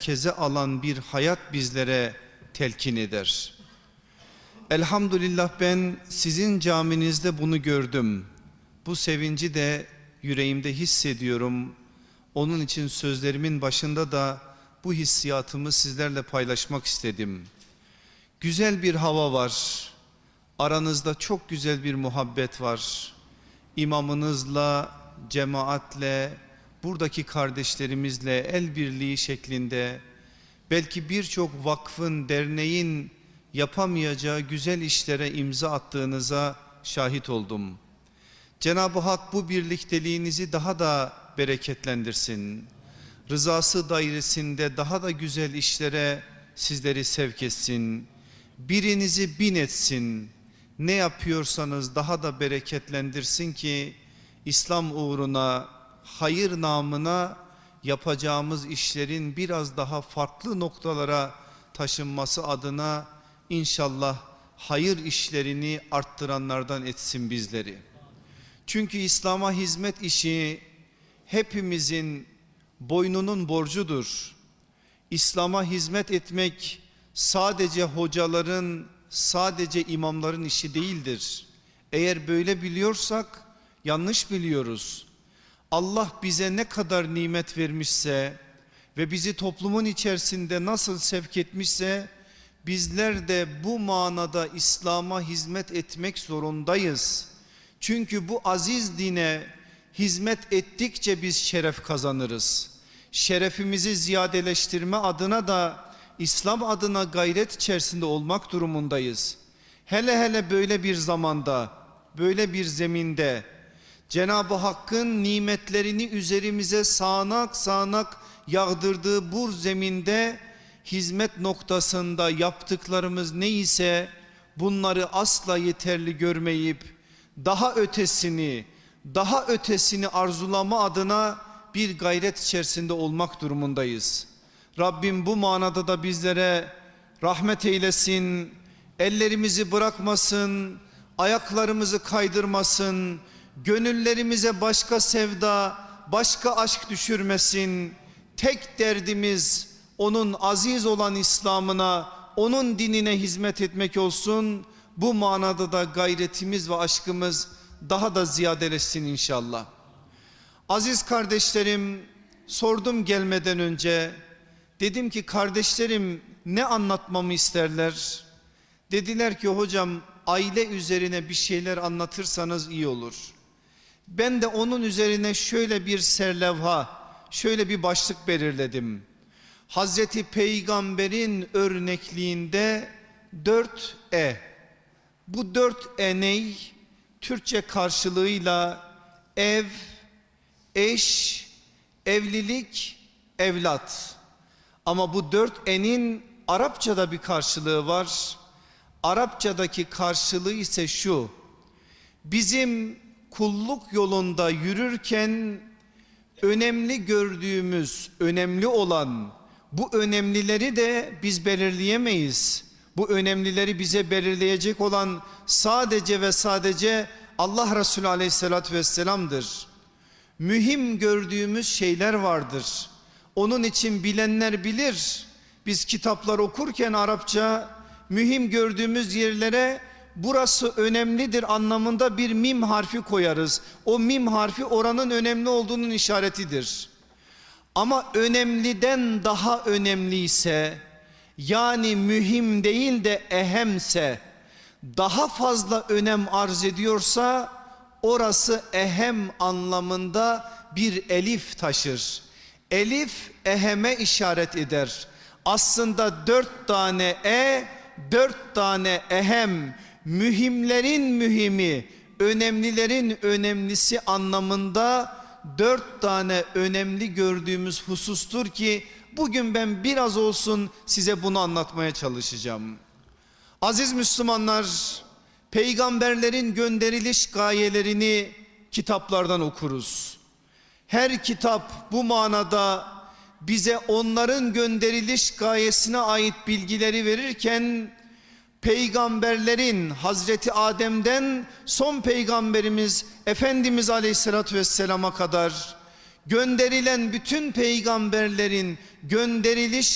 merkeze alan bir hayat bizlere telkin eder. Elhamdülillah ben sizin caminizde bunu gördüm. Bu sevinci de yüreğimde hissediyorum. Onun için sözlerimin başında da bu hissiyatımı sizlerle paylaşmak istedim. Güzel bir hava var. Aranızda çok güzel bir muhabbet var. İmamınızla, cemaatle, buradaki kardeşlerimizle el birliği şeklinde belki birçok vakfın, derneğin yapamayacağı güzel işlere imza attığınıza şahit oldum. Cenab-ı Hak bu birlikteliğinizi daha da bereketlendirsin. Rızası dairesinde daha da güzel işlere sizleri sevk etsin. Birinizi bin etsin. Ne yapıyorsanız daha da bereketlendirsin ki İslam uğruna, hayır namına yapacağımız işlerin biraz daha farklı noktalara taşınması adına inşallah hayır işlerini arttıranlardan etsin bizleri. Çünkü İslam'a hizmet işi hepimizin boynunun borcudur. İslam'a hizmet etmek sadece hocaların, sadece imamların işi değildir. Eğer böyle biliyorsak yanlış biliyoruz. Allah bize ne kadar nimet vermişse ve bizi toplumun içerisinde nasıl sevk etmişse bizler de bu manada İslam'a hizmet etmek zorundayız. Çünkü bu aziz dine hizmet ettikçe biz şeref kazanırız. Şerefimizi ziyadeleştirme adına da İslam adına gayret içerisinde olmak durumundayız. Hele hele böyle bir zamanda, böyle bir zeminde Cenab-ı Hakk'ın nimetlerini üzerimize sağanak sağanak yağdırdığı bu zeminde hizmet noktasında yaptıklarımız neyse bunları asla yeterli görmeyip daha ötesini arzulama adına bir gayret içerisinde olmak durumundayız. Rabbim bu manada da bizlere rahmet eylesin, ellerimizi bırakmasın, ayaklarımızı kaydırmasın, gönüllerimize başka sevda, başka aşk düşürmesin. Tek derdimiz onun aziz olan İslam'ına, onun dinine hizmet etmek olsun. Bu manada da gayretimiz ve aşkımız daha da ziyadeleşsin inşallah. Aziz kardeşlerim, sordum gelmeden önce. Dedim ki kardeşlerim ne anlatmamı isterler? Dediler ki hocam aile üzerine bir şeyler anlatırsanız iyi olur. Ben de onun üzerine şöyle bir serlevha, şöyle bir başlık belirledim. Hazreti Peygamber'in örnekliğinde 4E. Bu 4E ney? Türkçe karşılığıyla ev, eş, evlilik, evlat. Ama bu 4E'nin Arapçada bir karşılığı var. Arapçadaki karşılığı ise şu: bizim kulluk yolunda yürürken önemli gördüğümüz, önemli olan bu önemlileri de biz belirleyemeyiz. Bu önemlileri bize belirleyecek olan sadece ve sadece Allah Resulü Aleyhisselatü Vesselam'dır. Mühim gördüğümüz şeyler vardır. Onun için bilenler bilir. Biz kitaplar okurken Arapça mühim gördüğümüz yerlere burası önemlidir anlamında bir mim harfi koyarız. O mim harfi oranın önemli olduğunun işaretidir. Ama önemliden daha önemliyse, yani mühim değil de ehemse, daha fazla önem arz ediyorsa orası ehem anlamında bir elif taşır. Elif eheme işaret eder. Aslında 4 tane 4 tane ehem, mühimlerin mühimi, önemlilerin önemlisi anlamında 4 tane önemli gördüğümüz husustur ki bugün ben biraz olsun size bunu anlatmaya çalışacağım. Aziz Müslümanlar, peygamberlerin gönderiliş gayelerini kitaplardan okuruz. Her kitap bu manada bize onların gönderiliş gayesine ait bilgileri verirken peygamberlerin Hazreti Adem'den son peygamberimiz Efendimiz Aleyhisselatü Vesselam'a kadar gönderilen bütün peygamberlerin gönderiliş